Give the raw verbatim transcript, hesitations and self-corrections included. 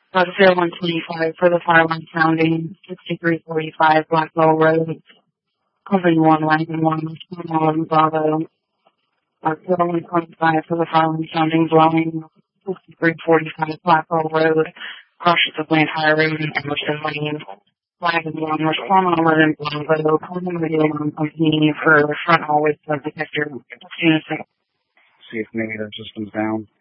Uh, zero one twenty-five for the fire line sounding, sixty-three forty-five Blackwell Road, covering one Wagon one, one Bravo. Uh, zero one twenty-five for the fire line sounding, blowing, sixty-three forty-five Blackwell Road, cautious of Blantyre Road and Emerson Lane. Wagon one, respond on eleven Bravo, calling the radio alarm company for front hallway sub detector. See if maybe their system's down.